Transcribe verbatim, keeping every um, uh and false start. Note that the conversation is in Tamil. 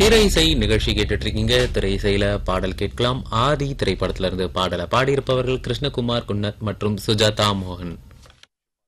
திரை இசை நிகழ்ச்சி கேட்டுட்டு இருக்கீங்க. திரை இசையில பாடல் கேட்கலாம். ஆதி திரைப்படத்திலிருந்து பாடலை பாடியிருப்பவர்கள் கிருஷ்ணகுமார் குன்னத் மற்றும் சுஜாதா மோகன்.